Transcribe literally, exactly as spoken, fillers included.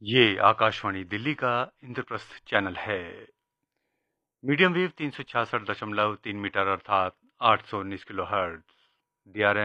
ये आकाशवाणी दिल्ली का इंद्रप्रस्थ चैनल है। मीडियम वेव तीन सौ छियासठ दशमलव तीन मीटर अर्थात आठ सौ उन्नीस किलो हर्ट्ज, डी आर